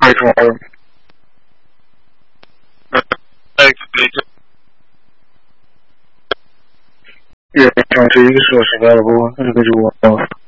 tomorrow. Next week. Yeah, so you can source available. Individual.